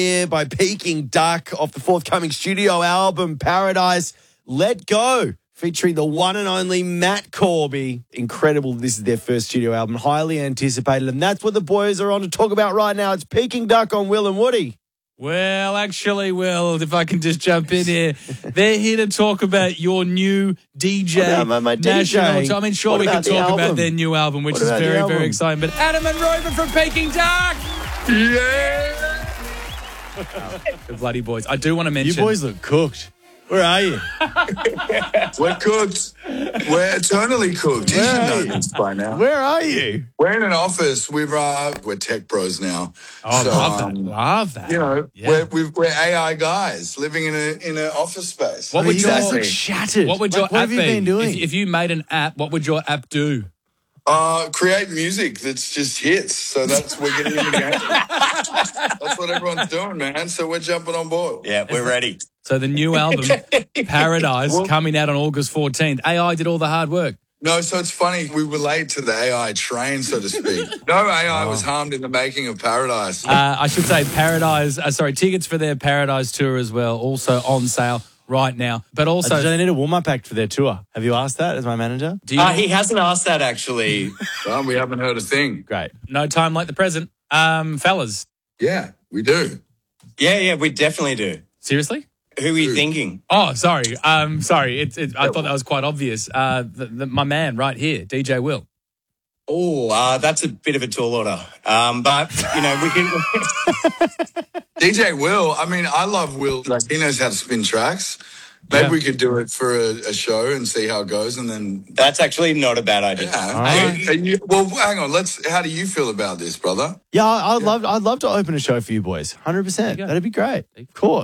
Here by Peking Duck off the forthcoming studio album, Paradise. Let Go, featuring the one and only Matt Corby. Incredible. This is their first studio album, highly anticipated. And that's what the boys are on to talk about right now. It's Peking Duck on Will and Woody. Well, actually, Will, if I can just jump in here, they're here to talk about your new DJ. My national. DJ? I mean, sure, What we can about the talk about album? their new album, which What is about the very, album? very exciting. But Adam and Reuben from Peking Duck. Yeah. The bloody boys. I do want to You mention. boys look cooked. Where are you? We're cooked. We're eternally cooked. You Where should are know you? this by now. Where are you? We're in an office. We're tech bros now. Oh, So, love that. Love that. You know, Yeah. we're AI guys living in an office space. What would You your guys look shattered. What would your Like, what app have you be? been doing? If you made an app, what would your app do? Create music that's just hits. So we're getting in the game. That's what everyone's doing, man. So we're jumping on board. Yeah, we're ready. So the new album, Paradise, coming out on August 14th. AI did all the hard work. No, so it's funny. We relate to the AI train, so to speak. No AI was harmed in the making of Paradise. I should say tickets for their Paradise tour as well, also on sale right now. But also, Do they need a warm-up act for their tour? Have you asked that as my manager? do you He hasn't asked that, actually. Well, we haven't heard a thing. Great. no time like the present? Fellas, Yeah, we do. Yeah, we definitely do. seriously? Who are you thinking? Oh, sorry. Sorry. I thought that was quite obvious. My man right here, DJ Will. Oh, that's a bit of a tall order. But, we can... DJ Will, I mean, I love Will. Like, he knows how to spin tracks. Maybe Yeah. we could do it for a show and see how it goes, and then That's actually not a bad idea. well, hang on. How do you feel about this, brother? Yeah, I'd love to open a show for you boys. 100%. go. That'd be great. Of course.